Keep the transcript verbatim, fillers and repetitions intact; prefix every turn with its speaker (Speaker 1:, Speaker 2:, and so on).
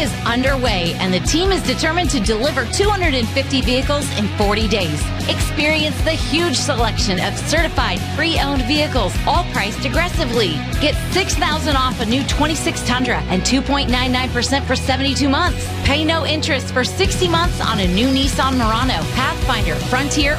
Speaker 1: is underway, and the team is determined to deliver two hundred fifty vehicles in forty days. Experience the huge selection of certified pre-owned vehicles, all priced aggressively. Get six thousand dollars off a new twenty-six Tundra and two point nine nine percent for seventy-two months. Pay no interest for sixty months on a new Nissan Murano, Pathfinder, Frontier,